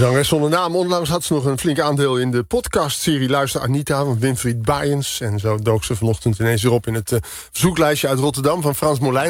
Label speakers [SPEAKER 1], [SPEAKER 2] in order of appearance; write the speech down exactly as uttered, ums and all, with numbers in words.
[SPEAKER 1] Zangeres zonder naam. Onlangs had ze nog een flink aandeel in de podcastserie Luister Anita van Winfried Baaiens. En zo dook ze vanochtend ineens weer op in het uh, verzoeklijstje uit Rotterdam van Frans Molijn.